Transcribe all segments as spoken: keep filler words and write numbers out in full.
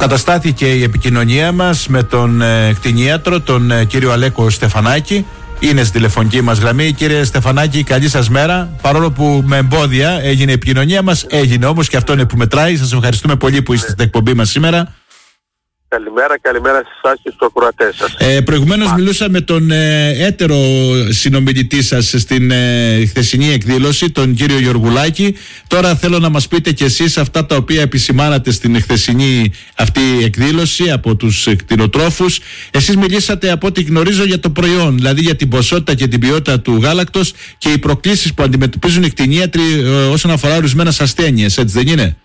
Αποκαταστάθηκε η επικοινωνία μας με τον ε, κτηνίατρο, τον ε, κύριο Αλέκο Στεφανάκη. Είναι στη τηλεφωνική μας γραμμή. Κύριε Στεφανάκη, καλή σας μέρα. Παρόλο που με εμπόδια έγινε η επικοινωνία μας, έγινε όμως και αυτό είναι που μετράει. Σας ευχαριστούμε πολύ που είστε στην εκπομπή μας σήμερα. Καλημέρα, καλημέρα σε εσάς και στους ακροατές σας. Ε, προηγουμένως Μα... μιλούσα με τον ε, έτερο συνομιλητή σας στην ε, χθεσινή εκδήλωση, τον κύριο Γεωργουλάκη. Τώρα θέλω να μας πείτε κι εσείς αυτά τα οποία επισημάνατε στην χθεσινή αυτή εκδήλωση από τους κτηνοτρόφους. Εσείς μιλήσατε, από ό,τι γνωρίζω, για το προϊόν, δηλαδή για την ποσότητα και την ποιότητα του γάλακτος και οι προκλήσεις που αντιμετωπίζουν οι κτηνίατροι ε, όσον αφορά ορισμένες ασθένειες, έτσι δεν είναι?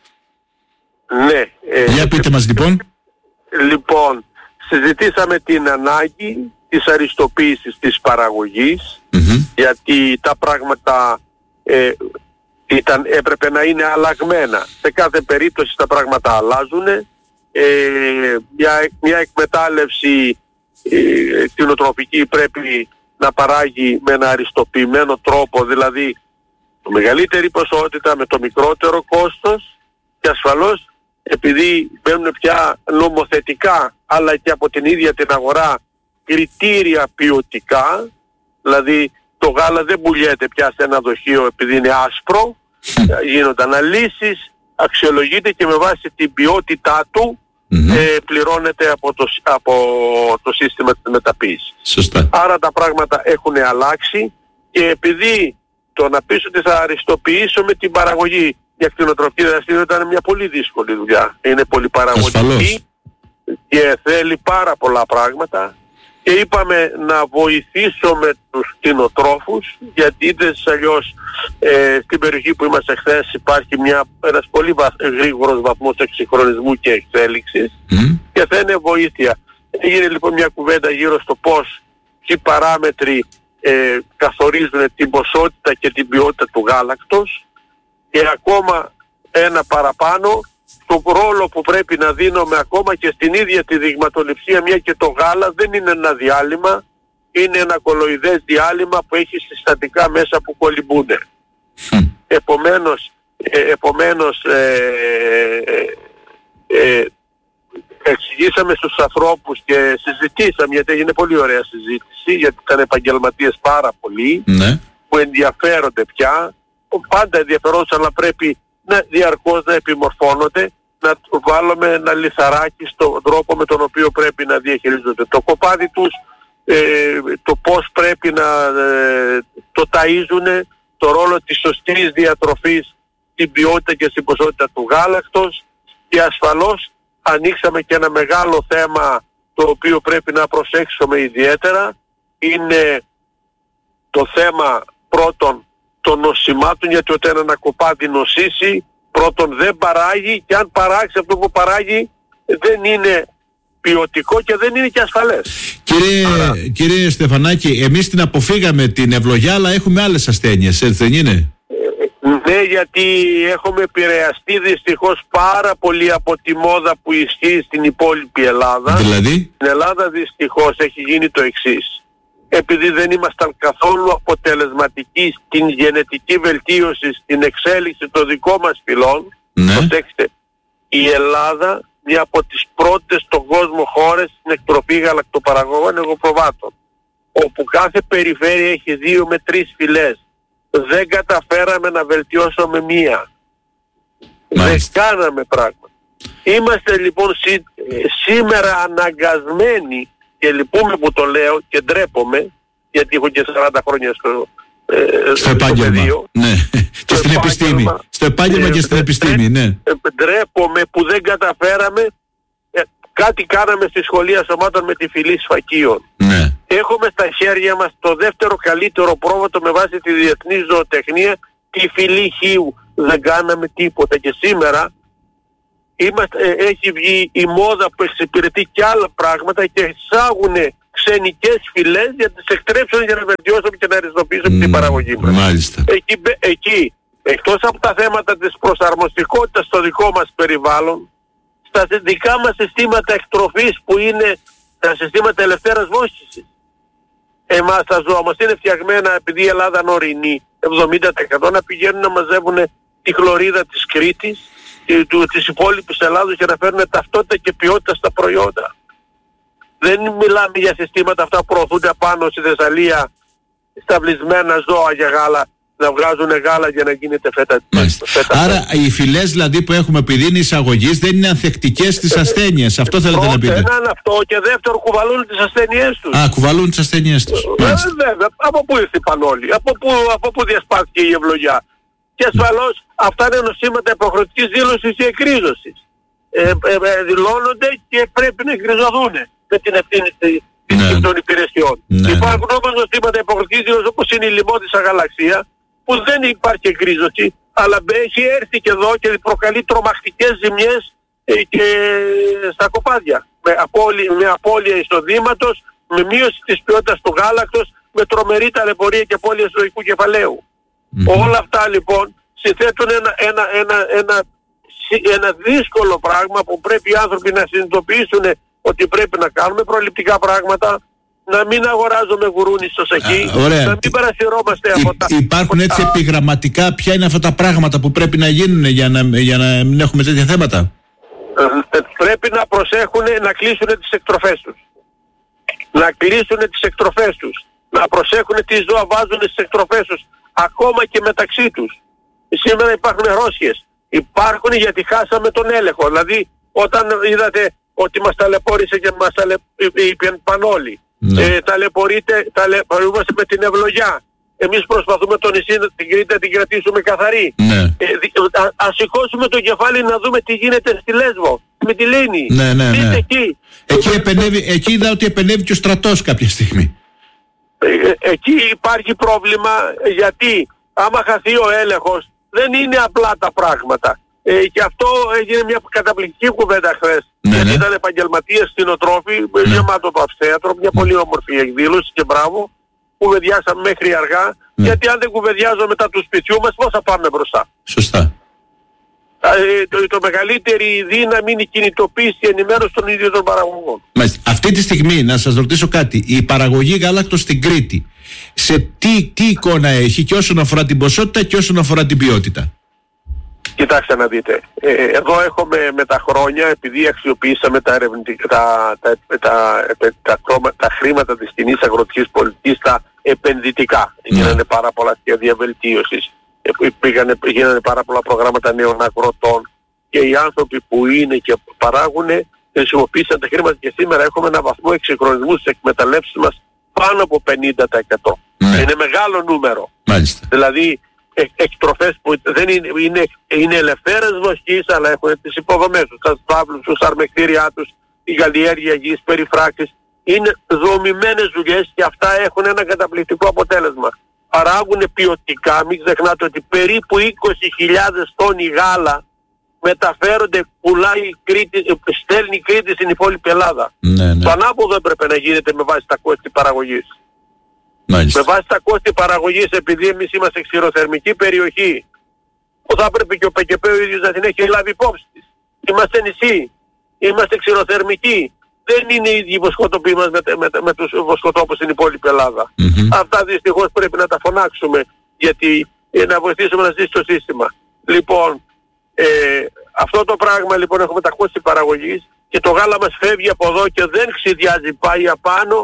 Ναι. Ε, για πείτε μας λοιπόν. Λοιπόν, συζητήσαμε την ανάγκη της αριστοποίησης της παραγωγής, mm-hmm. γιατί τα πράγματα ε, ήταν, έπρεπε να είναι αλλαγμένα. Σε κάθε περίπτωση τα πράγματα αλλάζουν. Ε, μια, μια εκμετάλλευση ε, κτηνοτροφική πρέπει να παράγει με ένα αριστοποιημένο τρόπο, δηλαδή το μεγαλύτερη ποσότητα με το μικρότερο κόστος, και ασφαλώς επειδή μπαίνουν πια νομοθετικά αλλά και από την ίδια την αγορά κριτήρια ποιοτικά, δηλαδή το γάλα δεν πουλιέται πια σε ένα δοχείο επειδή είναι άσπρο, γίνονται αναλύσεις, αξιολογείται και με βάση την ποιότητά του mm-hmm. ε, πληρώνεται από το, από το σύστημα της μεταποίησης. Σωστά. Άρα τα πράγματα έχουν αλλάξει και επειδή το να πεις ότι θα αριστοποιήσουμε την παραγωγή, η κτηνοτροφική δραστηριότητα είναι μια πολύ δύσκολη δουλειά. Είναι πολύ παραγωγική και θέλει πάρα πολλά πράγματα και είπαμε να βοηθήσουμε τους κτηνοτρόφους, γιατί είτε αλλιώς ε, στην περιοχή που είμαστε χθες υπάρχει μια, ένας πολύ βαθ, γρήγορος βαθμός εξυγχρονισμού και εξέλιξης mm. και θα είναι βοήθεια. Έγινε λοιπόν μια κουβέντα γύρω στο πώς οι παράμετροι ε, καθορίζουν την ποσότητα και την ποιότητα του γάλακτος. Και ακόμα ένα παραπάνω, το ρόλο που πρέπει να δίνουμε ακόμα και στην ίδια τη δειγματοληψία, μια και το γάλα δεν είναι ένα διάλειμμα, είναι ένα κολοειδές διάλειμμα που έχει συστατικά μέσα που κολυμπούνε. Mm. Επομένως, ε, επομένως ε, ε, ε, εξηγήσαμε στους ανθρώπους και συζητήσαμε, γιατί έγινε πολύ ωραία συζήτηση, γιατί ήταν επαγγελματίες πάρα πολλοί mm. που ενδιαφέρονται πια. Πάντα ενδιαφερόντουσαν, αλλά πρέπει να διαρκώς να επιμορφώνονται, να βάλουμε ένα λιθαράκι στον τρόπο με τον οποίο πρέπει να διαχειρίζονται το κοπάδι τους, ε, το πώς πρέπει να ε, το ταΐζουν, το ρόλο της σωστής διατροφής, την ποιότητα και στην ποσότητα του γάλακτος, και ασφαλώς ανοίξαμε και ένα μεγάλο θέμα το οποίο πρέπει να προσέξουμε ιδιαίτερα, είναι το θέμα πρώτον των νοσημάτων, γιατί όταν ένα κοπάδι νοσήσει, πρώτον δεν παράγει, και αν παράξει αυτό που παράγει δεν είναι ποιοτικό και δεν είναι και ασφαλές. Κύριε, Άρα, κύριε Στεφανάκη, εμείς την αποφύγαμε την ευλογιά, αλλά έχουμε άλλες ασθένειες, έτσι δεν είναι? Ναι, γιατί έχουμε επηρεαστεί δυστυχώς πάρα πολύ από τη μόδα που ισχύει στην υπόλοιπη Ελλάδα. Δηλαδή? Στην Ελλάδα δυστυχώς έχει γίνει το εξής. Επειδή δεν ήμασταν καθόλου αποτελεσματικοί στην γενετική βελτίωση, στην εξέλιξη των δικών μας φυλών, ναι. Προσέξτε, η Ελλάδα, μια από τις πρώτες στον κόσμο χώρες στην εκτροφή γαλακτοπαραγωγών εγωπροβάτων, όπου κάθε περιφέρεια έχει δύο με τρεις φυλές. Δεν καταφέραμε να βελτιώσουμε μία. Μάλιστα. Δεν κάναμε πράγμα. Είμαστε λοιπόν σή, σήμερα αναγκασμένοι, και λυπούμε που το λέω και ντρέπομαι, γιατί έχω και σαράντα χρόνια στο, ε, στο επάγγελμα. Ναι. Και στην επιστήμη. Στο επάγγελμα ε, και στην ε, επιστήμη, ναι. Ε, ντρέπομαι που δεν καταφέραμε, ε, κάτι κάναμε στη σχολεία σωμάτων με τη φυλή σφακίων. Ναι. Έχουμε στα χέρια μας το δεύτερο καλύτερο πρόβατο με βάση τη διεθνή ζωοτεχνία, τη φυλή χείου. Δεν κάναμε τίποτα και σήμερα είμαστε, ε, έχει βγει η μόδα που εξυπηρετεί και άλλα πράγματα και εισάγουν ξενικές φυλές για να τις εκτρέψουν για να βελτιώσουμε και να αριστοποιήσουμε mm, την παραγωγή μας. Μάλιστα. Εκεί, εκεί, εκτός από τα θέματα της προσαρμοστικότητας στο δικό μας περιβάλλον, στα δικά μας συστήματα εκτροφής που είναι τα συστήματα ελευθέρας βόσκησης. Εμάς τα ζώα μας είναι φτιαγμένα, επειδή η Ελλάδα είναι ορεινή, εβδομήντα τοις εκατό να πηγαίνουν να μαζεύουν τη χλωρίδα της Κρήτης της υπόλοιπης Ελλάδος για να φέρουν ταυτότητα και ποιότητα στα προϊόντα. Δεν μιλάμε για συστήματα αυτά που προωθούνται πάνω στη Θεσσαλία, σταυλισμένα ζώα για γάλα, να βγάζουν γάλα για να γίνεται φέτα. φέτα Άρα φέτα. Οι φυλές δηλαδή που έχουμε επειδή είναι εισαγωγής δεν είναι ανθεκτικές στις ασθένειες. Αυτό θέλετε να πείτε? Έναν αυτό και δεύτερο κουβαλούν τις ασθένειές τους. Α, κουβαλούν τις ασθένειές τους. Βέβαια, από πού ήρθε η πανόλη, από πού, από πού διασπάστηκε η ευλογιά. Και ασφαλώς mm. αυτά είναι νοσήματα υποχρεωτικής δήλωσης ή εκρίζωσης. Ε, ε, ε, δηλώνονται και πρέπει να εκκριζωθούν με την ευθύνη ναι. των υπηρεσιών. Ναι, υπάρχουν ναι. όμως νοσήματα υποχρεωτικής δήλωσης όπως είναι η λιμώδησα γαλαξία, που δεν υπάρχει εκκρίζωση, αλλά έχει έρθει και εδώ και προκαλεί τρομακτικές ζημιές ε, και στα κοπάδια. Με απώλεια, με απώλεια εισοδήματος, με μείωση της ποιότητας του γάλακτος, με τρομερή ταλαιπωρία και απώλεια ζωικού κεφαλαίου. Mm-hmm. Όλα αυτά λοιπόν συνθέτουν ένα, ένα, ένα, ένα, ένα δύσκολο πράγμα που πρέπει οι άνθρωποι να συνειδητοποιήσουν ότι πρέπει να κάνουμε προληπτικά πράγματα, να μην αγοράζουμε γουρούνι στο σακί, να μην παρασυρώμαστε από τα... Υπάρχουν έτσι επιγραμματικά ποια είναι αυτά τα πράγματα που πρέπει να γίνουν για να, για να μην έχουμε τέτοια θέματα? Ε, πρέπει να προσέχουν να κλείσουν τις εκτροφές τους. Να κλείσουν τις εκτροφές τους. Να προσέχουν τι ζώα βάζουν στις εκτροφές τους. Ακόμα και μεταξύ τους. Σήμερα υπάρχουν ρώσιες. Υπάρχουν γιατί χάσαμε τον έλεγχο. Δηλαδή όταν είδατε ότι μας ταλαιπώρησε και μας ταλαιπωρήσε πανόλη. Ναι. Ε, ταλαιπωρείται, ταλαιπωρούμαστε με την ευλογιά. Εμείς προσπαθούμε το νησί, την Κρήτη να την κρατήσουμε καθαρή. Ναι. Ε, α, ας σηκώσουμε το κεφάλι να δούμε τι γίνεται στη Λέσβο, με τη Λίνη. Ναι, ναι, ναι. Εκεί. Εκεί, επενεύει, εκεί είδα ότι επενεύει και ο στρατός κάποια στιγμή. Ε, ε, εκεί υπάρχει πρόβλημα γιατί άμα χαθεί ο έλεγχος δεν είναι απλά τα πράγματα. Ε, και αυτό έγινε μια καταπληκτική κουβέντα χθες. Ναι, γιατί ναι. ήταν επαγγελματίες κτηνοτρόφοι, ναι. γεμάτο το αυθέατρο, μια πολύ όμορφη εκδήλωση και μπράβο. Κουβεντιάσαμε μέχρι αργά, ναι. γιατί αν δεν κουβεντιάζω μετά του σπιτιού μας, πώς θα πάμε μπροστά? Σωστά. Ε, το, το μεγαλύτερη δύναμη είναι η κινητοποίηση και ενημέρωση των ίδιων των παραγωγών. Μάλιστα. Αυτή τη στιγμή, να σας ρωτήσω κάτι, η παραγωγή γάλακτος στην Κρήτη, σε τι, τι εικόνα έχει και όσον αφορά την ποσότητα και όσον αφορά την ποιότητα? Κοιτάξτε να δείτε, ε, εδώ έχουμε με τα χρόνια, επειδή αξιοποιήσαμε τα, ερευνητικά, τα, τα, τα, τα, τα, τα, τα χρήματα της κοινής αγροτικής πολιτικής, τα επενδυτικά. Yeah. Γίνανε πάρα πολλά σχέδια βελτίωσης, πήγανε, γίνανε πάρα πολλά προγράμματα νέων αγροτών και οι άνθρωποι που είναι και παράγουν χρησιμοποίησαν τα χρήματα και σήμερα έχουμε ένα βαθμό εξυγχρονισμού στις εκμεταλλεύσεις μας πάνω από πενήντα τοις εκατό. Yeah. Είναι μεγάλο νούμερο. Μάλιστα. Δηλαδή, εκτροφές που δεν είναι, είναι, είναι ελευθέρες βοσκής αλλά έχουν τις υποδομές τους, τα στάβλους, τους αρμεκτήριά τους, η καλλιέργεια γης, περιφράξεις. Είναι δομημένες δουλειές και αυτά έχουν ένα καταπληκτικό αποτέλεσμα. Παράγουν ποιοτικά, μην ξεχνάτε ότι περίπου είκοσι χιλιάδες τόνοι γάλα μεταφέρονται, πουλάει η Κρήτη, στέλνει η Κρήτη στην υπόλοιπη Ελλάδα. Ναι, ναι. Το ανάποδο έπρεπε να γίνεται με βάση τα κόστη παραγωγής. Μάλιστα. Με βάση τα κόστη παραγωγής, επειδή εμείς είμαστε ξηροθερμική περιοχή, που θα έπρεπε και ο ΠΚΠ ο ίδιος να την έχει λάβει υπόψη της. Είμαστε νησί, είμαστε ξηροθερμικοί. Δεν είναι οι ίδιοι βοσκοτόποι μας με, με, με τους βοσκοτόπους στην υπόλοιπη Ελλάδα. Mm-hmm. Αυτά δυστυχώς πρέπει να τα φωνάξουμε, γιατί ε, να βοηθήσουμε να ζήσει το σύστημα. Λοιπόν, ε, αυτό το πράγμα λοιπόν έχουμε τα κόστη παραγωγής και το γάλα μας φεύγει από εδώ και δεν ξυδιάζει, πάει απάνω.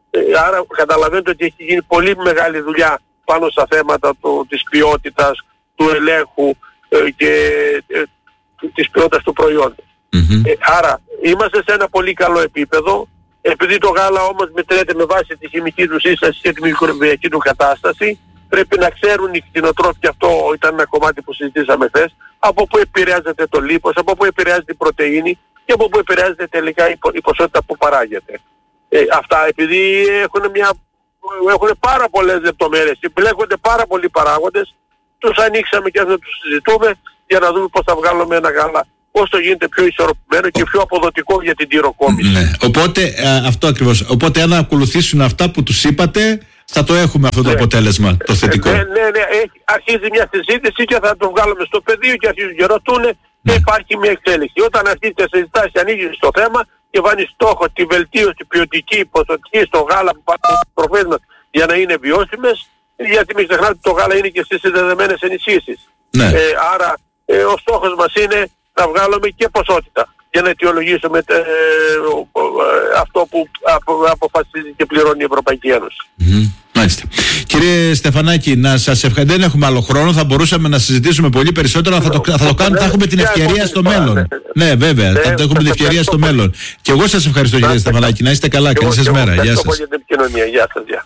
Άρα καταλαβαίνετε ότι έχει γίνει πολύ μεγάλη δουλειά πάνω στα θέματα του, της ποιότητας, του ελέγχου ε, και ε, της ποιότητας του προϊόντος. Mm-hmm. Ε, άρα είμαστε σε ένα πολύ καλό επίπεδο, επειδή το γάλα όμως μετρέται με βάση τη χημική του σύσταση και τη μικροβιακή του κατάσταση, πρέπει να ξέρουν οι κτηνοτρόφοι, και αυτό ήταν ένα κομμάτι που συζητήσαμε χθες, από πού επηρεάζεται το λίπος, από πού επηρεάζεται η πρωτεΐνη και από πού επηρεάζεται τελικά η, η ποσότητα που παράγεται. Ε, αυτά επειδή έχουν, μια, έχουν πάρα πολλές λεπτομέρειες, επιλέγονται πάρα πολλοί παράγοντες, τους ανοίξαμε και να τους συζητούμε για να δούμε πώς θα βγάλουμε ένα γάλα όσο γίνεται πιο ισορροπημένο και πιο αποδοτικό για την τυροκόμιση. Ναι. Οπότε, α, αυτό ακριβώς. Οπότε αν ακολουθήσουν αυτά που τους είπατε, θα το έχουμε αυτό το ναι. αποτέλεσμα, το θετικό. Ναι, ναι, ναι. Αρχίζει μια συζήτηση και θα το βγάλουμε στο πεδίο και αρχίζουν και ρωτούν ναι. και υπάρχει μια εξέλιξη. Όταν αρχίζει και συζητάς και ανοίγεις το θέμα και βάνεις στόχο τη βελτίωση ποιοτική, ποσοτική στο γάλα που υπάρχουν στις τροφές μας για να είναι βιώσιμες, γιατί μην ξεχνάτε ότι το γάλα είναι και στις συνδεδεμένες ενισχύσεις. Ναι. Ε, άρα ε, ο στόχος μας είναι να βγάλουμε και ποσότητα για να αιτιολογήσουμε ε, ε, αυτό που απο, αποφασίζει και πληρώνει η Ευρωπαϊκή Ένωση. Mm, μάλιστα. Κύριε Στεφανάκη, να σας ευχαριστώ. Δεν έχουμε άλλο χρόνο, θα μπορούσαμε να συζητήσουμε πολύ περισσότερο, αλλά θα το, θα το κάνουμε, θα έχουμε την ευκαιρία στο μέλλον. Ναι, βέβαια, θα το έχουμε την ευκαιρία στο μέλλον. Και εγώ σας ευχαριστώ, κύριε Στεφανάκη. Να είστε καλά, καλή σας μέρα. Γεια σας. Για την επικοινωνία. Γεια σας. Γεια.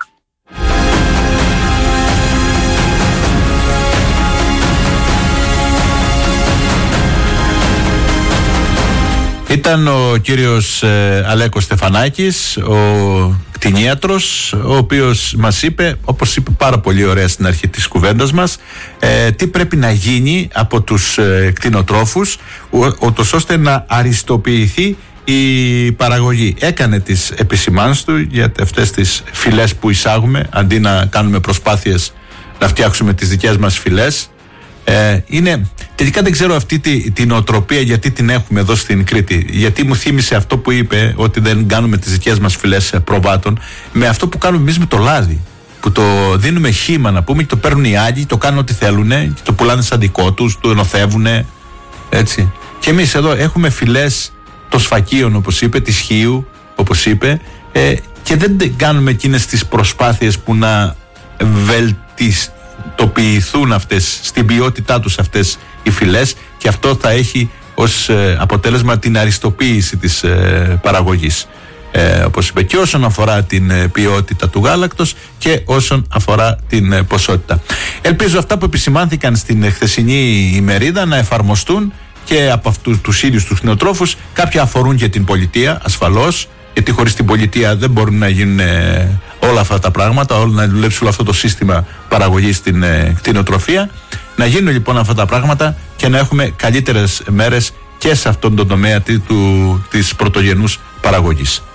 Ήταν ο κύριος ε, Αλέκος Στεφανάκης, ο κτηνίατρος, ο οποίος μας είπε, όπως είπε πάρα πολύ ωραία στην αρχή της κουβέντας μας, ε, τι πρέπει να γίνει από τους ε, κτηνοτρόφους, ούτως ώστε να αριστοποιηθεί η παραγωγή. Έκανε τις επισημάνσεις του για αυτές τις φυλές που εισάγουμε, αντί να κάνουμε προσπάθειες να φτιάξουμε τις δικές μας φυλές. Ε, είναι, τελικά δεν ξέρω αυτή τη, την οτροπία γιατί την έχουμε εδώ στην Κρήτη. Γιατί μου θύμισε αυτό που είπε, ότι δεν κάνουμε τις δικές μας φυλές προβάτων, με αυτό που κάνουμε εμείς με το λάδι. Που το δίνουμε χύμα, να πούμε, και το παίρνουν οι άλλοι, το κάνουν ό,τι θέλουν, και το πουλάνε σαν δικό τους, το ενωθεύουν. Έτσι. Και εμείς εδώ έχουμε φυλές των σφακίων, όπως είπε, της Χίου, όπως είπε, ε, και δεν κάνουμε εκείνες τις προσπάθειες που να βελτιστούν, τοπιηθούν αυτές, στην ποιότητά τους αυτές οι φυλές, και αυτό θα έχει ως ε, αποτέλεσμα την αριστοποίηση της ε, παραγωγής, ε, όπως είπε, και όσον αφορά την ε, ποιότητα του γάλακτος και όσον αφορά την ε, ποσότητα. Ελπίζω αυτά που επισημάνθηκαν στην χθεσινή ημερίδα να εφαρμοστούν και από αυτούς τους ίδιους τους κτηνοτρόφους. Κάποια αφορούν και την πολιτεία, ασφαλώς, γιατί χωρίς την πολιτεία δεν μπορούν να γίνουν ε, όλα αυτά τα πράγματα, όλα, να δουλέψει όλο αυτό το σύστημα παραγωγής στην ε, κτηνοτροφία. Να γίνουν λοιπόν αυτά τα πράγματα και να έχουμε καλύτερες μέρες και σε αυτόν τον τομέα του, της πρωτογενούς παραγωγής.